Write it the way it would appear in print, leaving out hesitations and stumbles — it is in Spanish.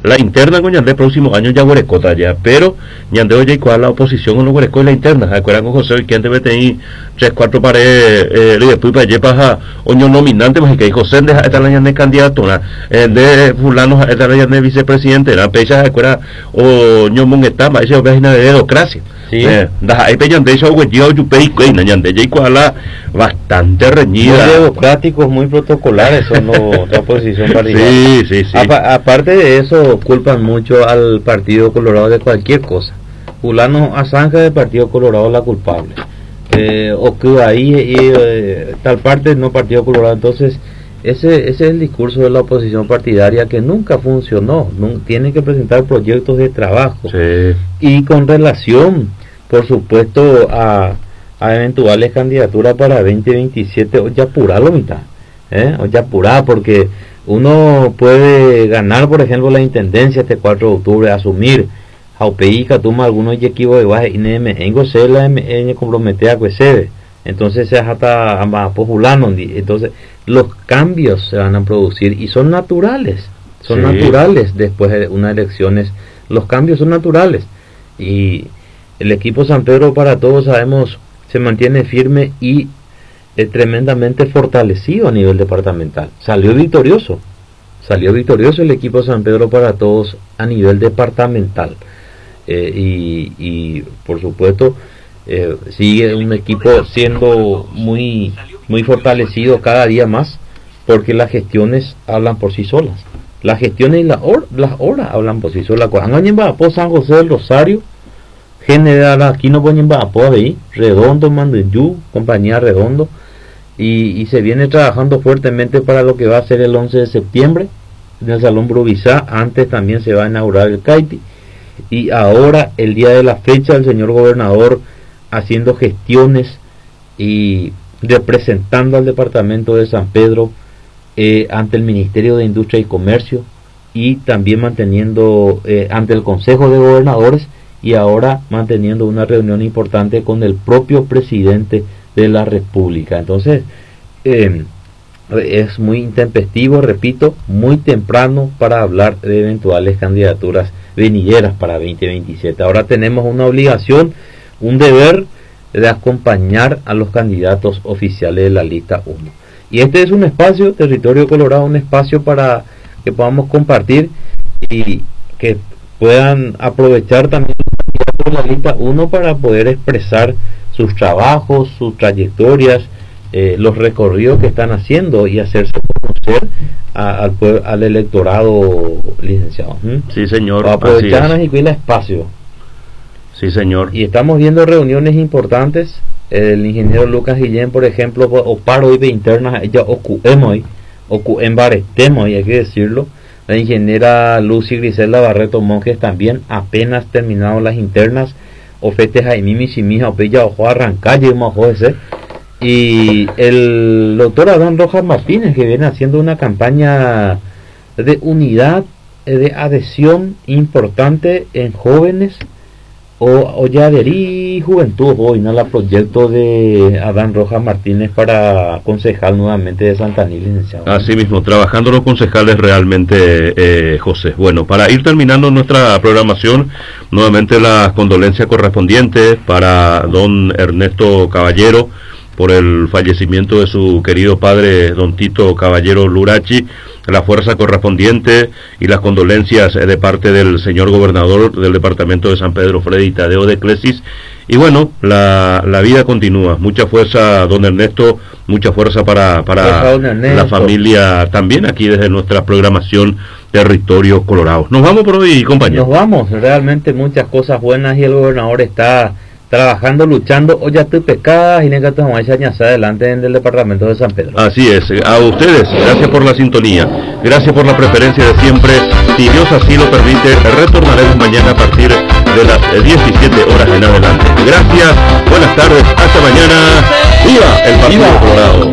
la interna con Yandé próximo año ya huerecota ya, pero Yandé oye cuál la oposición no huerecó la interna, acuerdan con José y quien debe tener 3-4 paredes y después para allá para oño nominante, pues que José deja estar la Yandé candidatura, de fulano estar la Yandé vicepresidente, la pecha acuerda o ñomón está, más esa página de democracia. Sí. Ahí pe Yandé yo yupei y Yandé ya cuál bastante reñida. Muy democráticos, muy protocolares son la oposición partidaria. Sí. Aparte de eso, culpan mucho al Partido Colorado de cualquier cosa. Fulano Asanja del Partido Colorado la culpable. O que ahí tal parte no Partido Colorado. Entonces, ese es el discurso de la oposición partidaria que nunca funcionó. Tiene que presentar proyectos de trabajo. Sí. Y con relación, por supuesto, a eventuales candidaturas para 2027, o ya apurarlo mitad. O ya apurar, porque uno puede ganar, por ejemplo, la intendencia este 4 de octubre, asumir Jaupeíca, toma algunos equipos de baja INM, se la compromete a que entonces se hasta populando, entonces los cambios se van a producir y son naturales, después de unas elecciones, los cambios son naturales y el equipo San Pedro para todos sabemos se mantiene firme y tremendamente fortalecido a nivel departamental. Salió victorioso el equipo San Pedro para todos a nivel departamental y por supuesto sigue un equipo siendo muy fortalecido cada día más, porque las gestiones hablan por sí solas, las gestiones y las horas hablan por sí solas. Cuando San José del Rosario General aquí no ponen ahí Redondo, Manduyú, compañía Redondo, y se viene trabajando fuertemente para lo que va a ser el 11 de septiembre en el Salón Brubizá. Antes también se va a inaugurar el CAITI, y ahora el día de la fecha el señor gobernador haciendo gestiones y representando al departamento de San Pedro ante el Ministerio de Industria y Comercio, y también manteniendo ante el Consejo de Gobernadores, y ahora manteniendo una reunión importante con el propio presidente de la República. Entonces es muy intempestivo, repito, muy temprano para hablar de eventuales candidaturas venideras para 2027. Ahora tenemos una obligación, un deber de acompañar a los candidatos oficiales de la lista 1. Y este es un espacio, Territorio Colorado, un espacio para que podamos compartir y que puedan aprovechar también la lista 1 para poder expresar sus trabajos, sus trayectorias, los recorridos que están haciendo y hacerse conocer al electorado, licenciado. Sí, señor. Para aprovechar el espacio. Sí, señor. Y estamos viendo reuniones importantes. El ingeniero Lucas Guillén, por ejemplo, o paro de internas, ella embaretemos, hay que decirlo. La ingeniera Lucy Grisela Barreto Monjes también apenas terminado las internas. Ofete Jaime Simija Opella Ojo Arrancalle y el doctor Adán Rojas Martínez, que viene haciendo una campaña de unidad, de adhesión importante en jóvenes o ya adherí juventud hoy, ¿no? La proyecto de Adán Rojas Martínez para concejal nuevamente de Santaní, licenciado. Así mismo, trabajando los concejales realmente, José. Bueno, para ir terminando nuestra programación, nuevamente las condolencias correspondientes para don Ernesto Caballero por el fallecimiento de su querido padre, don Tito Caballero Lurachi, la fuerza correspondiente y las condolencias de parte del señor gobernador del departamento de San Pedro, Freddy Tadeo de Clesis. Y bueno, la vida continúa. Mucha fuerza, don Ernesto, mucha fuerza para la familia también aquí desde nuestra programación Territorio Colorado. Nos vamos por hoy, compañero. Nos vamos, realmente muchas cosas buenas y el gobernador está trabajando, luchando, o ya estoy pecada y nega vamos a adelante en el departamento de San Pedro. Así es, a ustedes, gracias por la sintonía, gracias por la preferencia de siempre. Si Dios así lo permite, retornaremos mañana a partir de las 17 horas en adelante. Gracias, buenas tardes, hasta mañana. ¡Viva el Partido Colorado!